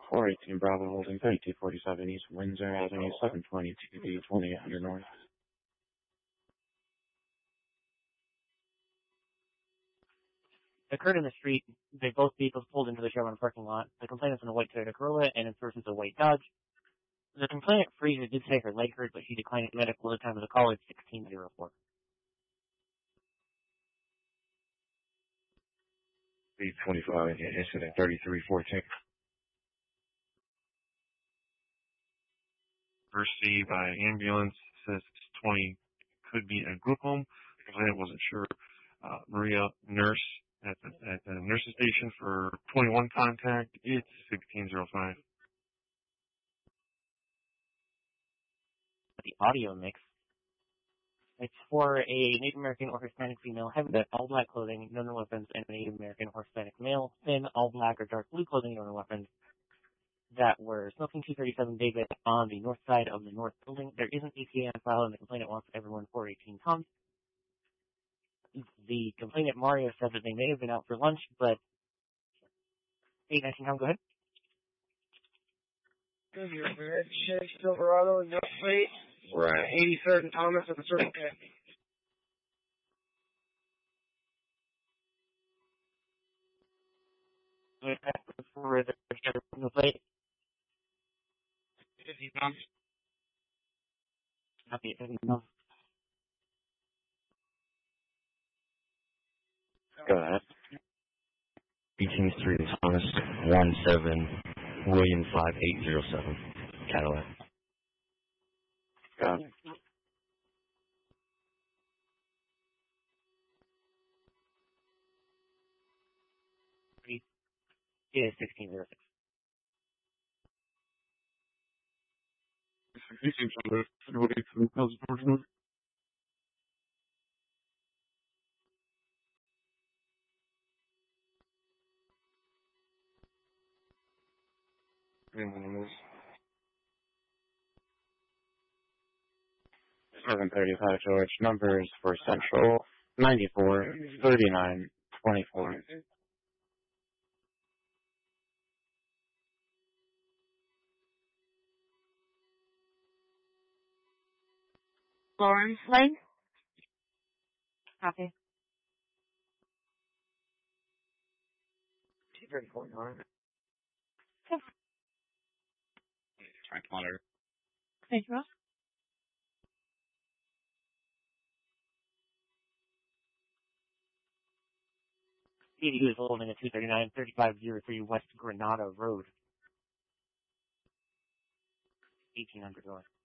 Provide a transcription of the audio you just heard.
418 Bravo holding 3247 East Windsor Avenue, 722 D 2800 North. Occurred in the street. Both vehicles pulled into the Chevron parking lot. The complainant's in a white Toyota Corolla and in person's a white Dodge. The complainant, Frieza, did say her leg hurt, but she declined medical at the time of the call. It's 1604. 325 incident 3314. First C by ambulance says it's 20. Could be a group home. The complainant wasn't sure. Maria, nurse at the nurse's station for 21 contact. It's 1605. The audio mix. It's for a Native American or Hispanic female, having all black clothing, no weapons, and a Native American or Hispanic male, thin, all black or dark blue clothing, no weapons, that were smoking 237 David on the north side of the north building. There is an ETA on file, and the complainant wants everyone 418 Tom. The complainant, Mario, said that they may have been out for lunch, but 819 Tom, go ahead. Good, you're red Chevy Silverado, no plate. We're at 83rd and Thomas at the Circle K. For the no plate. 50 Thomas. Copy it, 50 Thomas. Go ahead. 18th Street, Thomas, 17, William 5807, Cadillac. Got it. It is 1606. He seems on the facility to tell the person. And one of those. 735 George, numbers for Central, 94, 39, 24. Lawrence Lane. Copy. 234. Trying to monitor. Thank you, Ross. CDU is holding at 239, 3503 West Granada Road. 1800 North.